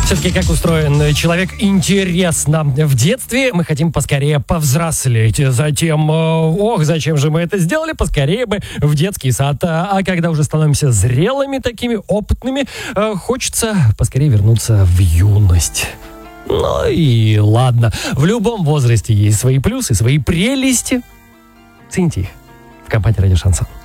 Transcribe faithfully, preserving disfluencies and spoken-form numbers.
Все-таки как устроен человек, интересно. В детстве мы хотим поскорее повзрослеть. Затем, ох, зачем же мы это сделали? Поскорее бы в детский сад. А когда уже становимся зрелыми, такими опытными, хочется поскорее вернуться в юность. Ну и ладно. В любом возрасте есть свои плюсы, свои прелести. Цените их в компании «Радио Шансон».